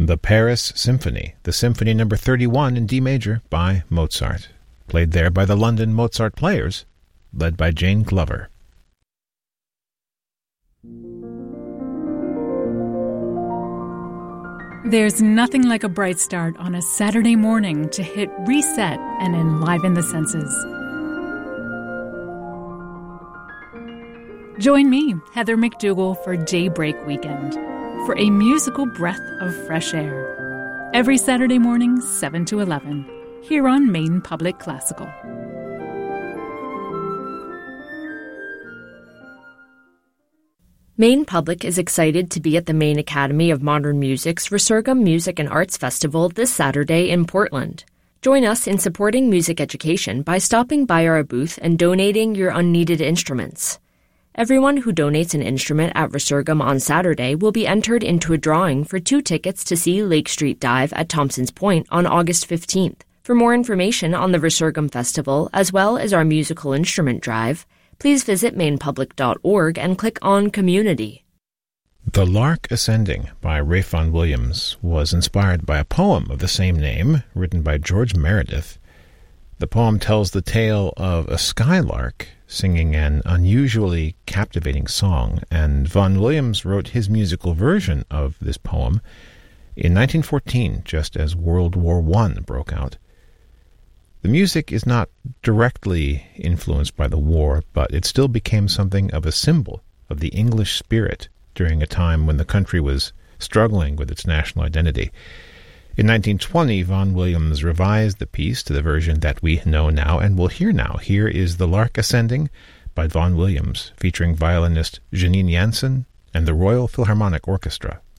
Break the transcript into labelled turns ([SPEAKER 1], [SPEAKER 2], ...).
[SPEAKER 1] The Paris Symphony, the Symphony No. 31 in D major by Mozart, played there by the London Mozart Players, led by Jane Glover.
[SPEAKER 2] There's nothing like a bright start on a Saturday morning to hit reset and enliven the senses. Join me, Heather McDougall, for Daybreak Weekend, for a musical breath of fresh air. Every Saturday morning, 7 to 11, here on Maine Public Classical.
[SPEAKER 3] Maine Public is excited to be at the Maine Academy of Modern Music's Resurgam Music and Arts Festival this Saturday in Portland. Join us in supporting music education by stopping by our booth and donating your unneeded instruments. Everyone who donates an instrument at Resurgam on Saturday will be entered into a drawing for 2 tickets to see Lake Street Dive at Thompson's Point on August 15th. For more information on the Resurgam Festival, as well as our musical instrument drive, please visit mainepublic.org and click on Community.
[SPEAKER 1] The Lark Ascending by Ralph Vaughan Williams was inspired by a poem of the same name written by George Meredith. The poem tells the tale of a skylark singing an unusually captivating song, and Vaughan Williams wrote his musical version of this poem in 1914, just as World War I broke out. The music is not directly influenced by the war, but it still became something of a symbol of the English spirit during a time when the country was struggling with its national identity. In 1920, Vaughan Williams revised the piece to the version that we know now and will hear now. Here is The Lark Ascending by Vaughan Williams, featuring violinist Janine Jansen and the Royal Philharmonic Orchestra.